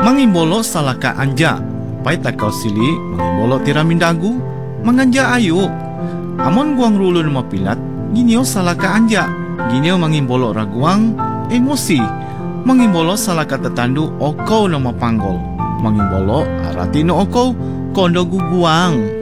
Mangimbolo salaka anja, pai takau sili mangimbolo tiramin dagu, manganja ayu. Amon guang rulun mapilat, ginio salaka anja, ginio mangimbolo raguang, emosi. Mangimbolo salaka tetandu okau nama panggol. Mangimbolo arati no okau kondo guguang.